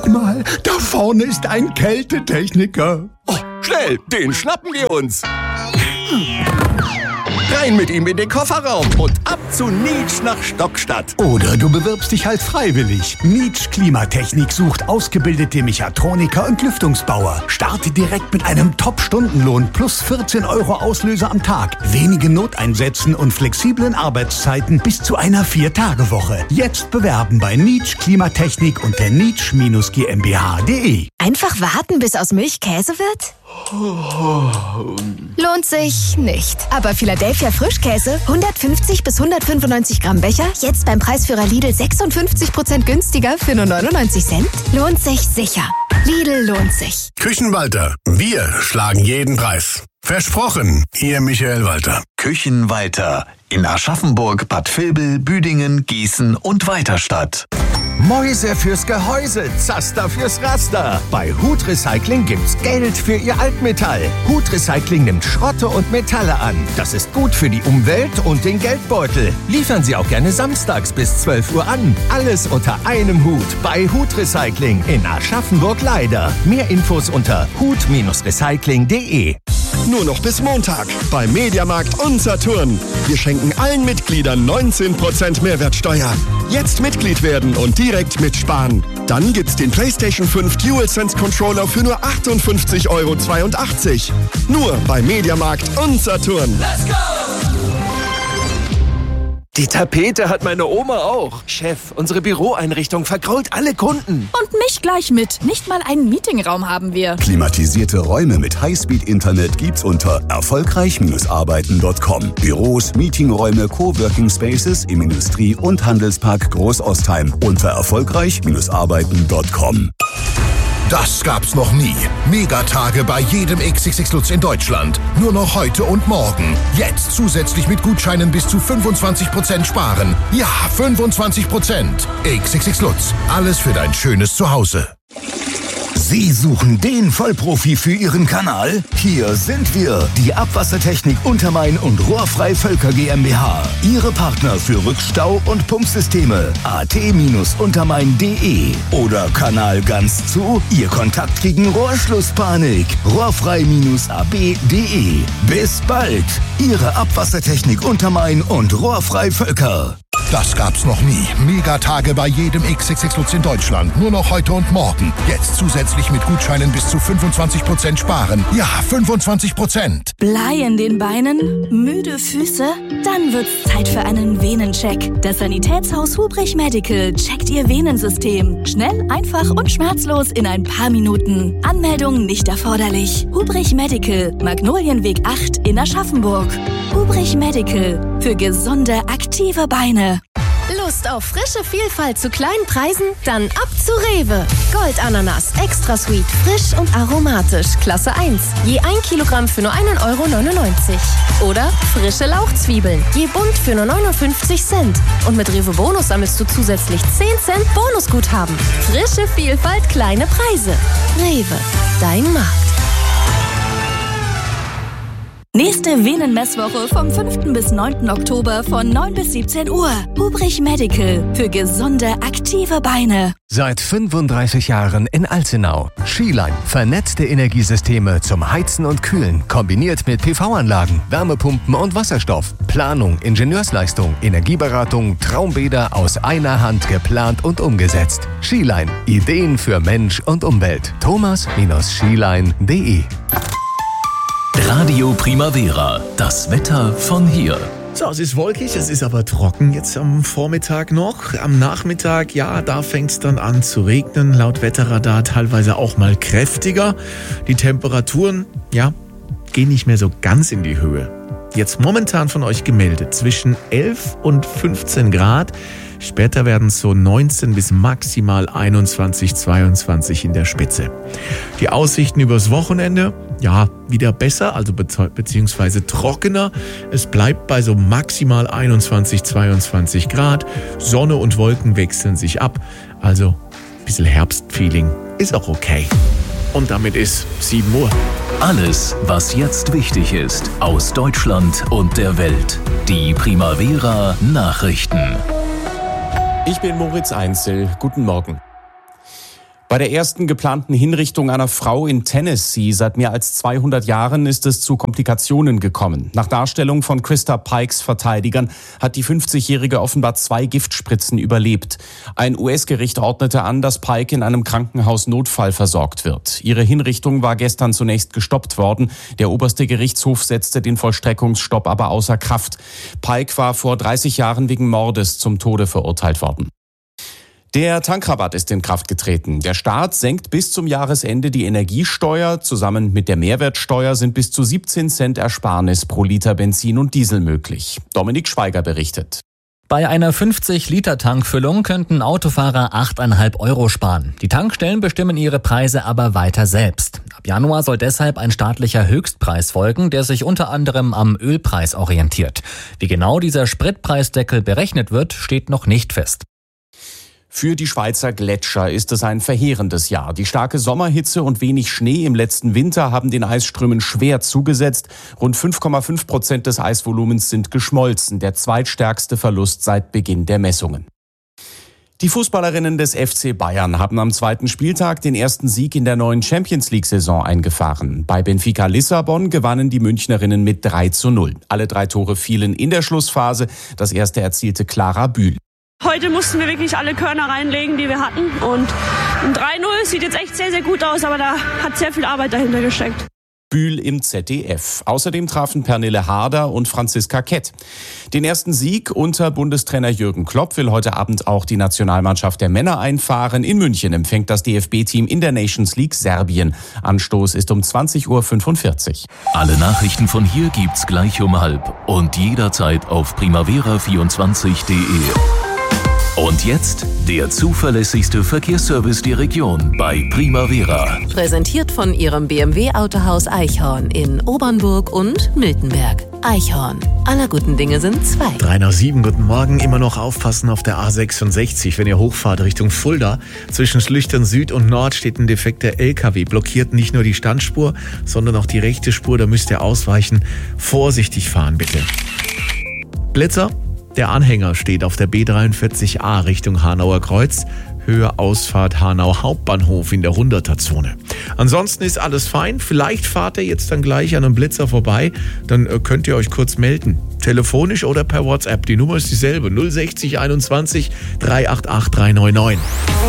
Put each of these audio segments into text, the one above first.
mal, da vorne ist ein Kältetechniker. Oh, schnell, den schnappen wir uns. Rein mit ihm in den Kofferraum und ab zu Nietsch nach Stockstadt. Oder du bewirbst dich halt freiwillig. Nietsch Klimatechnik sucht ausgebildete Mechatroniker und Lüftungsbauer. Starte direkt mit einem Top-Stundenlohn plus 14 € Auslöser am Tag, wenigen Noteinsätzen und flexiblen Arbeitszeiten bis zu einer 4-Tage-Woche. Jetzt bewerben bei Nietsch Klimatechnik unter nietsch-gmbh.de. Einfach warten, bis aus Milch Käse wird? Lohnt sich nicht. Aber Philadelphia Frischkäse, 150 bis 195 Gramm Becher, jetzt beim Preisführer Lidl 56% günstiger für nur 99 Cent? Lohnt sich sicher. Lidl lohnt sich. Küchenwalter. Wir schlagen jeden Preis. Versprochen, Ihr Michael Walter. Küchenwalter. In Aschaffenburg, Bad Vilbel, Büdingen, Gießen und Weiterstadt. Mäuse fürs Gehäuse, Zaster fürs Raster. Bei Hut Recycling gibt's Geld für Ihr Altmetall. Hut Recycling nimmt Schrotte und Metalle an. Das ist gut für die Umwelt und den Geldbeutel. Liefern Sie auch gerne samstags bis 12 Uhr an. Alles unter einem Hut bei Hut Recycling in Aschaffenburg-Leider. Mehr Infos unter hut-recycling.de. Nur noch bis Montag bei Mediamarkt und Saturn. Wir schenken allen Mitgliedern 19% Mehrwertsteuer. Jetzt Mitglied werden und direkt mitsparen. Dann gibt's den PlayStation 5 DualSense Controller für nur 58,82 €. Nur bei Mediamarkt und Saturn. Let's go! Die Tapete hat meine Oma auch. Chef, unsere Büroeinrichtung vergrault alle Kunden. Und mich gleich mit. Nicht mal einen Meetingraum haben wir. Klimatisierte Räume mit Highspeed-Internet gibt's unter erfolgreich-arbeiten.com. Büros, Meetingräume, Coworking Spaces im Industrie- und Handelspark Großostheim unter erfolgreich-arbeiten.com. Das gab's noch nie. Megatage bei jedem XXX Lutz in Deutschland. Nur noch heute und morgen. Jetzt zusätzlich mit Gutscheinen bis zu 25% sparen. Ja, 25%. XXX Lutz. Alles für dein schönes Zuhause. Sie suchen den Vollprofi für Ihren Kanal? Hier sind wir, die Abwassertechnik Untermain und Rohrfrei Völker GmbH. Ihre Partner für Rückstau- und Pumpsysteme. at-untermain.de oder Kanal ganz zu, Ihr Kontakt gegen Rohrschlusspanik. rohrfrei-ab.de. Bis bald, Ihre Abwassertechnik Untermain und Rohrfrei Völker. Das gab's noch nie. Megatage bei jedem XXX Lutz in Deutschland. Nur noch heute und morgen. Jetzt zusätzlich mit Gutscheinen bis zu 25% sparen. Ja, 25%. Blei in den Beinen? Müde Füße? Dann wird's Zeit für einen Venencheck. Das Sanitätshaus Hubrich Medical checkt Ihr Venensystem. Schnell, einfach und schmerzlos in ein paar Minuten. Anmeldung nicht erforderlich. Hubrich Medical, Magnolienweg 8 in Aschaffenburg. Hubrich Medical, für gesunde, aktive Beine. Lust auf frische Vielfalt zu kleinen Preisen? Dann ab zu Rewe. Goldananas, extra sweet, frisch und aromatisch, Klasse 1. Je 1 Kilogramm für nur 1,99 € Oder frische Lauchzwiebeln, je bunt für nur 59 Cent. Und mit Rewe Bonus sammelst du zusätzlich 10 Cent Bonusguthaben. Frische Vielfalt, kleine Preise. Rewe, dein Markt. Nächste Venenmesswoche vom 5. bis 9. Oktober von 9 bis 17 Uhr. Hubrich Medical, für gesunde, aktive Beine. Seit 35 Jahren in Alzenau. Skiline, vernetzte Energiesysteme zum Heizen und Kühlen, kombiniert mit PV-Anlagen, Wärmepumpen und Wasserstoff. Planung, Ingenieursleistung, Energieberatung, Traumbäder aus einer Hand geplant und umgesetzt. Skiline, Ideen für Mensch und Umwelt. thomas-skiline.de. Radio Primavera, das Wetter von hier. So, es ist wolkig, es ist aber trocken jetzt am Vormittag noch. Am Nachmittag, ja, da fängt es dann an zu regnen, laut Wetterradar teilweise auch mal kräftiger. Die Temperaturen, ja, gehen nicht mehr so ganz in die Höhe. Jetzt momentan von euch gemeldet zwischen 11 und 15 Grad. Später werden es so 19 bis maximal 21, 22 in der Spitze. Die Aussichten übers Wochenende, ja, wieder besser, also beziehungsweise trockener. Es bleibt bei so maximal 21, 22 Grad. Sonne und Wolken wechseln sich ab. Also ein bisschen Herbstfeeling ist auch okay. Und damit ist 7 Uhr. Alles, was jetzt wichtig ist, aus Deutschland und der Welt. Die Primavera Nachrichten. Ich bin Moritz Einzel. Guten Morgen. Bei der ersten geplanten Hinrichtung einer Frau in Tennessee seit mehr als 200 Jahren ist es zu Komplikationen gekommen. Nach Darstellung von Krista Pikes Verteidigern hat die 50-Jährige offenbar 2 Giftspritzen überlebt. Ein US-Gericht ordnete an, dass Pike in einem Krankenhaus Notfall versorgt wird. Ihre Hinrichtung war gestern zunächst gestoppt worden. Der oberste Gerichtshof setzte den Vollstreckungsstopp aber außer Kraft. Pike war vor 30 Jahren wegen Mordes zum Tode verurteilt worden. Der Tankrabatt ist in Kraft getreten. Der Staat senkt bis zum Jahresende die Energiesteuer. Zusammen mit der Mehrwertsteuer sind bis zu 17 Cent Ersparnis pro Liter Benzin und Diesel möglich. Dominik Schweiger berichtet. Bei einer 50-Liter-Tankfüllung könnten Autofahrer 8,5 Euro sparen. Die Tankstellen bestimmen ihre Preise aber weiter selbst. Ab Januar soll deshalb ein staatlicher Höchstpreis folgen, der sich unter anderem am Ölpreis orientiert. Wie genau dieser Spritpreisdeckel berechnet wird, steht noch nicht fest. Für die Schweizer Gletscher ist es ein verheerendes Jahr. Die starke Sommerhitze und wenig Schnee im letzten Winter haben den Eisströmen schwer zugesetzt. Rund 5,5% des Eisvolumens sind geschmolzen, der zweitstärkste Verlust seit Beginn der Messungen. Die Fußballerinnen des FC Bayern haben am 2. Spieltag den ersten Sieg in der neuen Champions-League-Saison eingefahren. Bei Benfica Lissabon gewannen die Münchnerinnen mit 3:0. Alle 3 Tore fielen in der Schlussphase. Das erste erzielte Clara Bühl. Heute mussten wir wirklich alle Körner reinlegen, die wir hatten. Und ein 3:0 sieht jetzt echt sehr, sehr gut aus, aber da hat sehr viel Arbeit dahinter gesteckt. Bühl im ZDF. Außerdem trafen Pernille Harder und Franziska Kett. Den ersten Sieg unter Bundestrainer Jürgen Klopp will heute Abend auch die Nationalmannschaft der Männer einfahren. In München empfängt das DFB-Team in der Nations League Serbien. Anstoß ist um 20:45 Uhr. Alle Nachrichten von hier gibt's gleich um 12:30 und jederzeit auf primavera24.de. Und jetzt der zuverlässigste Verkehrsservice der Region bei Primavera. Präsentiert von Ihrem BMW-Autohaus Eichhorn in Obernburg und Miltenberg. Eichhorn. Aller guten Dinge sind 2. 3:07, guten Morgen. Immer noch aufpassen auf der A66, wenn ihr hochfahrt Richtung Fulda. Zwischen Schlüchtern Süd und Nord steht ein defekter LKW. Blockiert nicht nur die Standspur, sondern auch die rechte Spur. Da müsst ihr ausweichen. Vorsichtig fahren, bitte. Blitzer. Der Anhänger steht auf der B43a Richtung Hanauer Kreuz, Höhe Ausfahrt Hanau Hauptbahnhof in der 100er-Zone. Ansonsten ist alles fein. Vielleicht fahrt ihr jetzt dann gleich an einem Blitzer vorbei. Dann könnt ihr euch kurz melden. Telefonisch oder per WhatsApp. Die Nummer ist dieselbe. 060 21 388 399.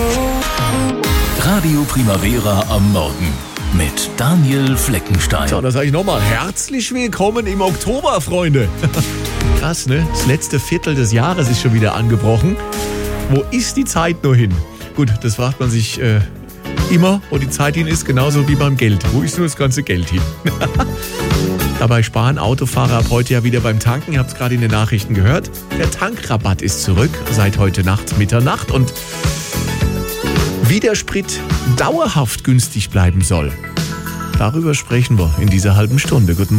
Radio Primavera am Morgen mit Daniel Fleckenstein. So, da sage ich nochmal, herzlich willkommen im Oktober, Freunde. Krass, ne? Das letzte Viertel des Jahres ist schon wieder angebrochen. Wo ist die Zeit nur hin? Gut, das fragt man sich immer, wo die Zeit hin ist, genauso wie beim Geld. Wo ist nur das ganze Geld hin? Dabei sparen Autofahrer ab heute ja wieder beim Tanken. Ihr habt es gerade in den Nachrichten gehört. Der Tankrabatt ist zurück seit heute Nacht Mitternacht und wie der Sprit dauerhaft günstig bleiben soll, darüber sprechen wir in dieser halben Stunde. Guten Morgen.